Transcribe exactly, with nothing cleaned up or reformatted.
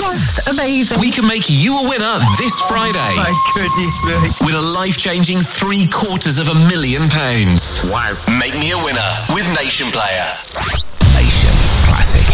Just amazing. We can make you a winner this Friday. My goodness me. With a life-changing three quarters of a million pounds. Wow. Make me a winner with Nation Player. Nation Classic.